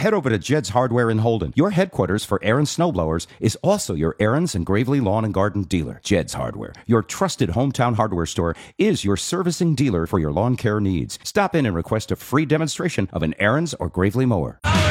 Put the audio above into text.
head over to Jed's Hardware in Holden. Your headquarters for Aaron's snowblowers is also your Aaron's and Gravely Lawn and Garden dealer. Jed's Hardware, your trusted hometown hardware store, is your servicing dealer for your lawn care needs. Stop in and request a free demonstration of an Aaron's or Gravely mower.